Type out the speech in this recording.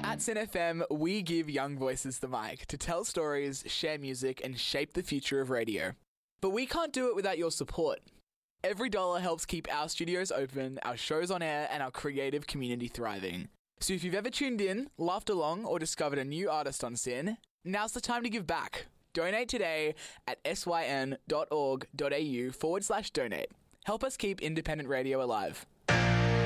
At SYN FM, we give young voices the mic to tell stories, share music, and shape the future of radio. But we can't do it without your support. Every dollar helps keep our studios open, our shows on air, and our creative community thriving. So if you've ever tuned in, laughed along, or discovered a new artist on SYN, now's the time to give back. Donate today at syn.org.au/donate. Help us keep independent radio alive.